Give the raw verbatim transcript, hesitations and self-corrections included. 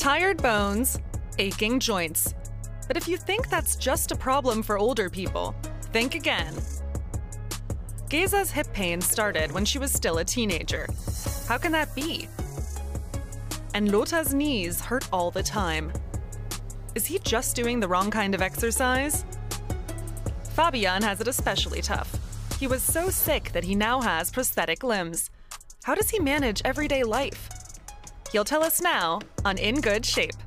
Tired bones, aching joints. But if you think that's just a problem for older people, think again. Geza's hip pain started when she was still a teenager. How can that be? And Lota's knees hurt all the time. Is he just doing the wrong kind of exercise? Fabian has it especially tough. He was so sick that he now has prosthetic limbs. How does he manage everyday life? He'll tell us now on In Good Shape.